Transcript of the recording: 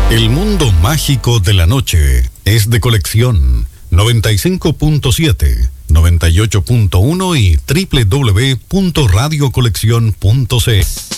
El mundo mágico de la noche es de Colección 95.7, 98.1 y www.radiocoleccion.cl.